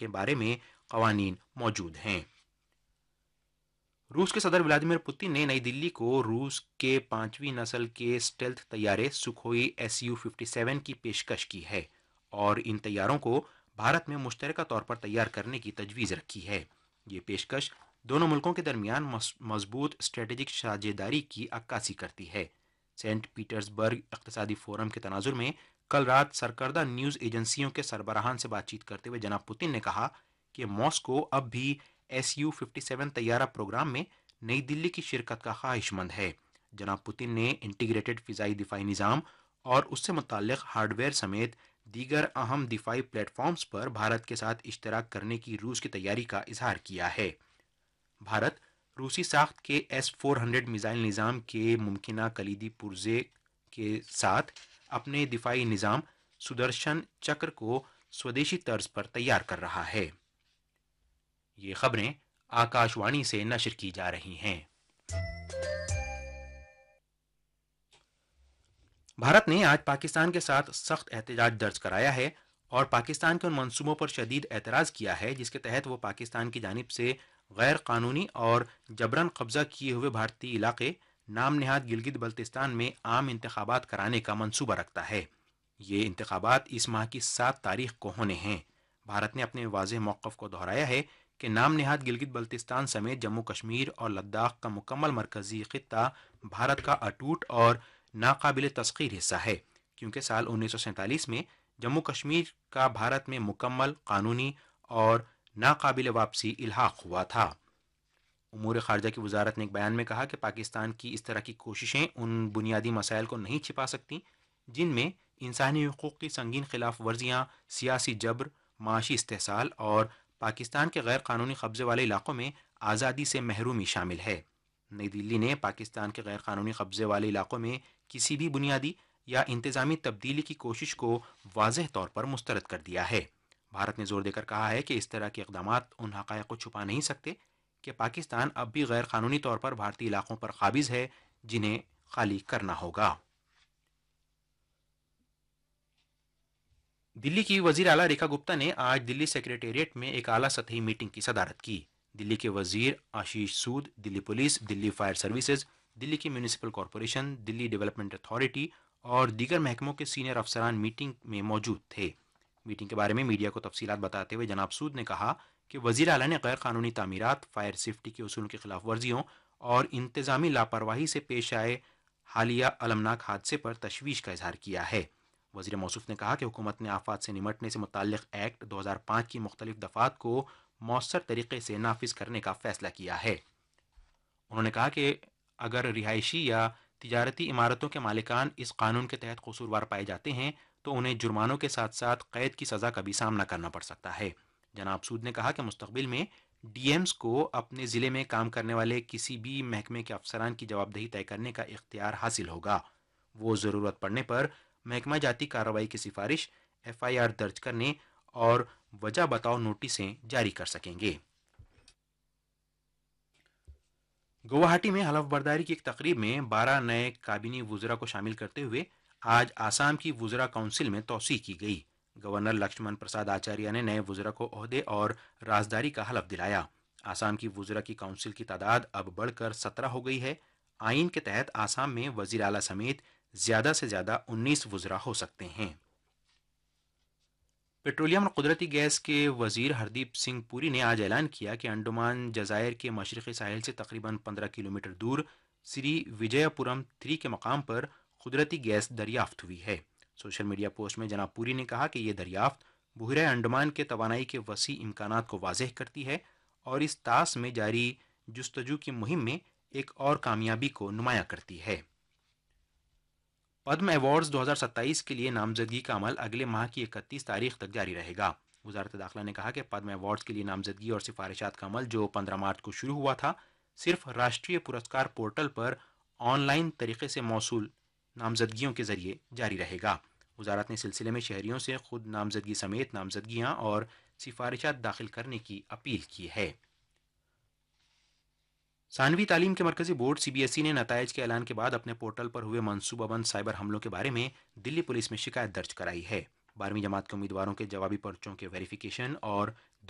के बारे में कवानीन मौजूद हैं। रूस के सदर व्लादिमीर पुतिन ने नई दिल्ली को रूस के 5वीं नस्ल के स्टेल्थ तैयारे सुखोई Su-57 की पेशकश की है और इन तैयारों को भारत में मुश्तरका तौर पर तैयार करने की तजवीज़ रखी है। ये पेशकश दोनों मुल्कों के दरमियान मजबूत स्ट्रेटेजिक साझेदारी की अक्कासी करती है। सेंट पीटर्सबर्ग इक़्तिसादी फोरम के तनाजुर में कल रात सरकर्दा न्यूज़ एजेंसियों के सरबराहान से बातचीत करते हुए जनाब पुतिन ने कहा कि मॉस्को अब भी Su-57 तैयारा प्रोग्राम में नई दिल्ली की शिरकत का ख्वाहिशमंद है। जनाब पुतिन ने इंटीग्रेटेड फ़िज़ाई दिफाई निज़ाम और उससे मुताल्लिक़ हार्डवेयर समेत दीगर अहम दिफाई प्लेटफॉर्म्स पर भारत के साथ इश्तराक करने की रूस की तैयारी का इजहार किया है। भारत रूसी साख्त के S-400 मिसाइल निज़ाम के मुमकिना कलीदी पुर्जे के साथ अपने दिफाई निज़ाम सुदर्शन चक्र को स्वदेशी तर्ज पर तैयार कर रहा है। ये खबरें आकाशवाणी से नशर की जा रही हैं। भारत ने आज पाकिस्तान के साथ सख्त एहतजाज दर्ज कराया है और पाकिस्तान के उन मंसूबों पर शदीद एतराज़ किया है जिसके तहत वो पाकिस्तान की जानिब से गैर कानूनी और जबरन कब्जा किए हुए भारतीय इलाके नाम नहाद गिलगित बल्तिस्तान में आम इंतखाबात कराने का मंसूबा रखता है। ये इंतखाबात इस माह की 7 तारीख को होने हैं। भारत ने अपने वाज़ेह मौक़िफ़ को दोहराया है कि नाम नहाद गिलगित बल्तिस्तान समेत जम्मू कश्मीर और लद्दाख का मुकम्मल मरकज़ी ख़ित्ता भारत का अटूट और नाकाबिल तस्ख़ीर हिस्सा है, क्योंकि साल 1947 में जम्मू कश्मीर का भारत में मुकम्मल कानूनी और नाकाबिल वापसी इल्हाक़ हुआ था। उमूर ख़ारजा की वजारत ने एक बयान में कहा कि पाकिस्तान की इस तरह की कोशिशें उन बुनियादी मसाइल को नहीं छिपा सकती जिनमें इंसानी हुकूक़ की संगीन खिलाफ वर्जियाँ, सियासी जबर, माशी इस्तेहसाल और पाकिस्तान के गैर कानूनी कब्जे वाले इलाकों में आज़ादी से महरूमी शामिल है। नई दिल्ली ने पाकिस्तान के गैर कानूनी कब्जे वाले इलाकों में किसी भी बुनियादी या इंतज़ामी तब्दीली की कोशिश को वाज़ेह तौर पर मुस्तरद कर दिया है। भारत ने जोर देकर कहा है कि इस तरह के इक़दामात उन हक़ाइक़ को छुपा नहीं सकते कि पाकिस्तान अब भी गैर कानूनी तौर पर भारतीय इलाकों पर काबिज़ है जिन्हें खाली करना होगा। दिल्ली की वज़ीर आला रेखा गुप्ता ने आज दिल्ली सेक्रेटेरिएट में एक आला सतही मीटिंग की सदारत की। दिल्ली के वज़ीर आशीष सूद, Delhi police, Delhi fire services, Delhi की municipal corporation, Delhi development authority और दीगर महकमों के सीनियर अफसरान मीटिंग में मौजूद थे। मीटिंग के बारे में मीडिया को तफसीलात बताते हुए जनाब सूद ने कहा कि वज़ीर आला ने गैर कानूनी तामीरात, फायर सेफ्टी के उसूलों की खिलाफ वर्जियों और इंतज़ामी लापरवाही से पेश आए हालिया अलमनाक हादसे पर तशवीश का इजहार किया है। वज़ीर मौसूफ ने कहा कि हुकूमत ने आफात से निमटने से मुताल्लिक़ एक्ट 2005 की मुख्तलिफ दफ़ात को मौसर तरीक़े से नाफिज करने का फ़ैसला किया है। उन्होंने कहा कि अगर रिहायशी या तिजारती इमारतों के मालिकान इस कानून के तहत कसूरवार पाए जाते हैं तो उन्हें जुर्मानों के साथ साथ कैद की सज़ा का भी सामना करना पड़ सकता है। जनाब सूद ने कहा कि मुस्तक़बिल में डीएम्स को अपने ज़िले में काम करने वाले किसी भी महकमे के अफसरान की जवाबदेही तय करने का इख्तियार हासिल होगा। वो ज़रूरत पड़ने पर महकमा जाती कार्रवाई की सिफारिश, FIR दर्ज करने और वजह बताओ नोटिसें जारी कर सकेंगे। गुवाहाटी में हलफ बर्दारी की एक तकरीब में 12 नए काबिनी वुज़रा को शामिल करते हुए आज आसाम की वुज़रा काउंसिल में तौसीह की गई। गवर्नर लक्ष्मण प्रसाद आचार्य ने नए वुज़रा को ओहदे और राजदारी का हलफ दिलाया। आसाम की वुज़रा की काउंसिल की तादाद अब बढ़कर 17 हो गई है। आइन के तहत आसाम में वज़ीर आला समेत ज़्यादा से ज़्यादा 19 वुज़रा हो सकते हैं। पेट्रोलियम और कुदरती गैस के वज़ीर हरदीप सिंह पुरी ने आज ऐलान किया कि अंडमान जज़ायर के मशरक़ी साहिल से तकरीबन 15 किलोमीटर दूर श्री विजयपुरम 3 के मकाम पर कुदरती गैस दरियाफ्त हुई है। सोशल मीडिया पोस्ट में जनाब पुरी ने कहा कि यह दरियाफ्त बहरे अंडमान के तवानाई के वसी इम्कानात को वाज़ेह करती है और इस तास में जारी जुस्तजू की मुहिम में एक और कामयाबी को नुमाया करती है। पद्म अवार्ड्स 2027 के लिए नामजदगी का अमल अगले माह की 31 तारीख तक जारी रहेगा। वजारत दाखिला ने कहा कि पद्म अवार्ड्स के लिए नामजदगी और सिफारिशात का अमल जो 15 मार्च को शुरू हुआ था, सिर्फ राष्ट्रीय पुरस्कार पोर्टल पर ऑनलाइन तरीके से मौसूल नामजदगियों के जरिए जारी रहेगा। वजारत ने सिलसिले में शहरियों से खुद नामजदगी समेत नामजदगियाँ और सिफारिशात दाखिल करने की अपील की है। सानवी तालीम के मरकज़ी बोर्ड CBSE ने नताइज के ऐलान के बाद अपने पोर्टल पर हुए मनसूबाबंद साइबर हमलों के बारे में दिल्ली पुलिस में शिकायत दर्ज कराई है। 12वीं जमात के उम्मीदवारों के जवाबी पर्चों के वेरिफिकेशन और